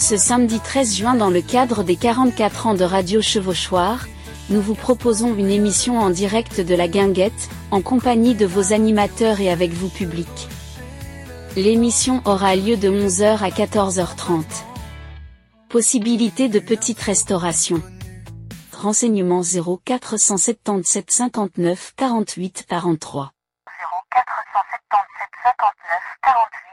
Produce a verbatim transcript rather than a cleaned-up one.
Ce samedi treize juin, dans le cadre des quarante-quatre ans de Radio Chevauchoir, nous vous proposons une émission en direct de la Guinguette, en compagnie de vos animateurs et avec vous public. L'émission aura lieu de onze heures à quatorze heures trente. Possibilité de petite restauration. Renseignements zéro quatre cent soixante-dix-sept cinquante-neuf quarante-huit quarante-trois. zéro quatre cent soixante-dix-sept cinquante-neuf quarante-huit